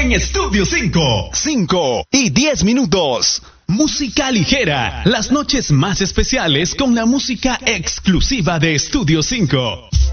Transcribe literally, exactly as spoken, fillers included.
en Estudio cinco. cinco y diez minutos. Música ligera. Las noches más especiales con la música exclusiva de Estudio cinco.